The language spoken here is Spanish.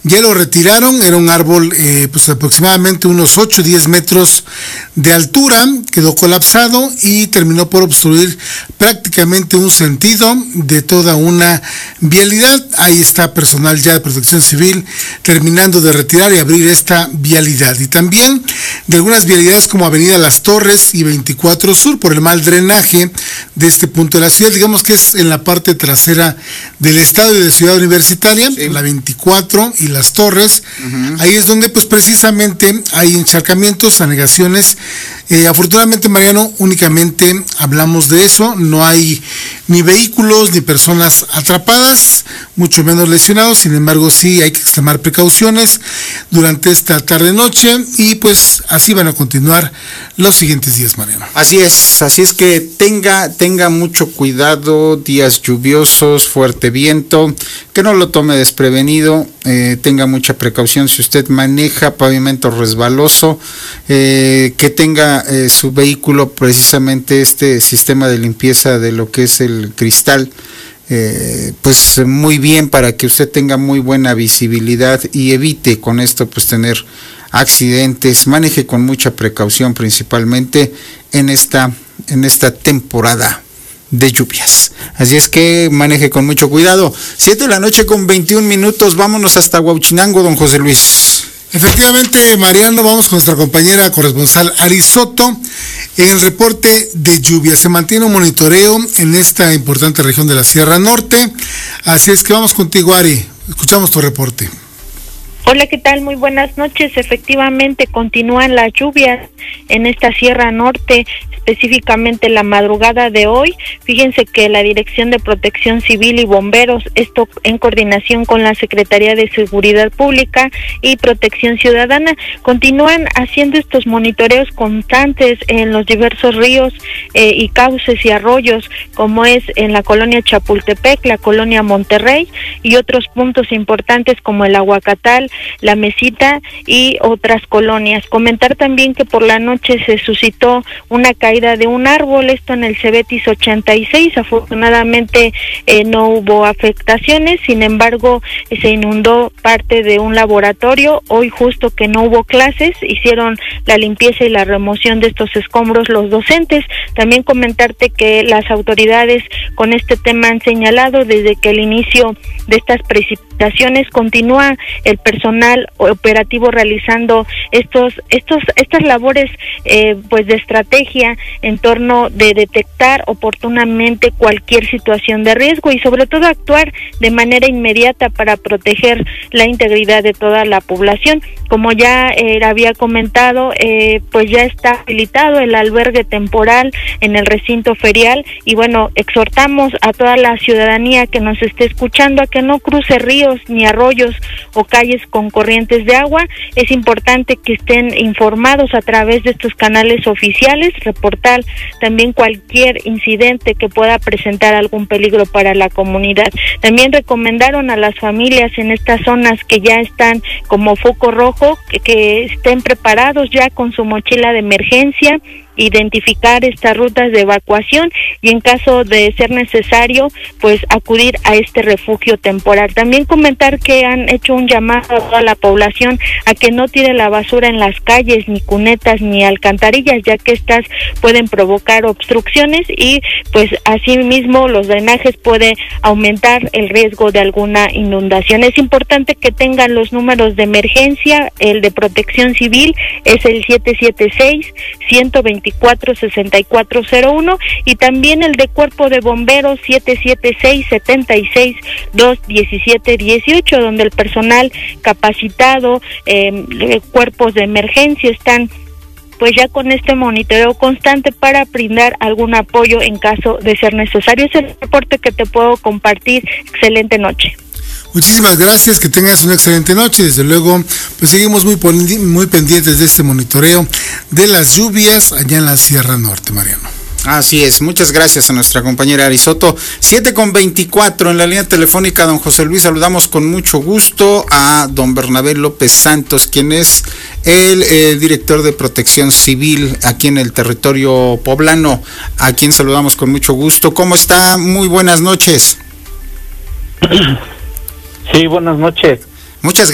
ya lo retiraron. Era un árbol pues aproximadamente unos 8 o 10 metros de altura, quedó colapsado y terminó por obstruir prácticamente un sentido de toda una vialidad. Ahí está personal ya de Protección Civil terminando de retirar y abrir esta vialidad, y también de algunas vialidades como Avenida Las Torres y 24 Sur por el mal drenaje de este punto de la ciudad. Digamos que es en la parte trasera del estadio de Ciudad Universitaria, sí, la 24 y Las Torres. Ahí es donde pues precisamente hay encharcamientos, anegaciones. Afortunadamente, Mariano, únicamente hablamos de eso, no hay ni vehículos ni personas atrapadas, mucho menos lesionados. Sin embargo, sí hay que extremar precauciones durante esta tarde-noche, y pues así van a continuar los siguientes días, Mariano. Así es que tenga mucho cuidado, días lluviosos, fuerte viento, que no lo tome desprevenido, tenga mucha precaución si usted maneja pavimento resbaloso, que tenga su vehículo precisamente este sistema de limpieza de lo que es el cristal, pues muy bien, para que usted tenga muy buena visibilidad y evite con esto pues tener accidentes. Maneje con mucha precaución, principalmente en esta temporada de lluvias. Así es que maneje con mucho cuidado. 7:21 p.m, vámonos hasta Huauchinango, don José Luis. Efectivamente, Mariano, vamos con nuestra compañera corresponsal Ari Soto en el reporte de lluvia. Se mantiene un monitoreo en esta importante región de la Sierra Norte, así es que vamos contigo, Ari, escuchamos tu reporte. Hola, ¿qué tal? Muy buenas noches. Efectivamente, continúan las lluvias en esta Sierra Norte, específicamente la madrugada de hoy. Fíjense que la Dirección de Protección Civil y Bomberos, esto en coordinación con la Secretaría de Seguridad Pública y Protección Ciudadana, continúan haciendo estos monitoreos constantes en los diversos ríos y cauces y arroyos, como es en la colonia Chapultepec, la colonia Monterrey y otros puntos importantes como el Aguacatal, la Mesita y otras colonias. Comentar también que por la noche se suscitó una caída de un árbol, esto en el Cebetis 86, afortunadamente no hubo afectaciones. Sin embargo, se inundó parte de un laboratorio. Hoy, justo que no hubo clases, hicieron la limpieza y la remoción de estos escombros los docentes. También comentarte que las autoridades con este tema han señalado desde que el inicio de estas precipitaciones continúa el personal operativo realizando estas labores pues de estrategia en torno de detectar oportunamente cualquier situación de riesgo y sobre todo actuar de manera inmediata para proteger la integridad de toda la población. Como ya había comentado, pues ya está habilitado el albergue temporal en el recinto ferial, y bueno, exhortamos a toda la ciudadanía que nos esté escuchando a que no cruce ríos ni arroyos o calles con corrientes de agua. Es importante que estén informados a través de estos canales oficiales, reportar también cualquier incidente que pueda presentar algún peligro para la comunidad. También recomendaron a las familias en estas zonas que ya están como foco rojo que estén preparados ya con su mochila de emergencia, identificar estas rutas de evacuación y en caso de ser necesario pues acudir a este refugio temporal. También comentar que han hecho un llamado a toda la población a que no tire la basura en las calles, ni cunetas ni alcantarillas, ya que estas pueden provocar obstrucciones y pues asimismo los drenajes puede aumentar el riesgo de alguna inundación. Es importante que tengan los números de emergencia. El de Protección Civil es el 776-124-6401 y también el de Cuerpo de Bomberos 776-76-217-18, donde el personal capacitado, cuerpos de emergencia están pues ya con este monitoreo constante para brindar algún apoyo en caso de ser necesario. Es el reporte que te puedo compartir. Excelente noche. Muchísimas gracias, que tengas una excelente noche. Desde luego, pues seguimos muy pendientes de este monitoreo de las lluvias allá en la Sierra Norte, Mariano. Así es, muchas gracias a nuestra compañera Ari Soto. 7:24 en la línea telefónica, don José Luis. Saludamos con mucho gusto a don Bernabé López Santos, quien es el director de Protección Civil aquí en el territorio poblano, a quien saludamos con mucho gusto. ¿Cómo está? Muy buenas noches. Sí, buenas noches. Muchas gracias.